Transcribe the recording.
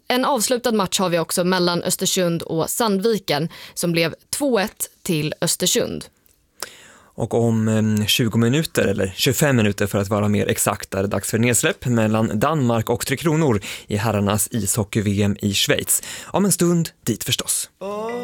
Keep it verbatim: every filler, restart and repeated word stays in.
en avslutad match har vi också mellan Östersund och Sandviken som blev två ett till Östersund. Och om tjugo minuter, eller tjugofem minuter för att vara mer exakt, är det dags för nedsläpp mellan Danmark och Tre Kronor i herrarnas ishockey-V M i Schweiz. Om en stund dit förstås.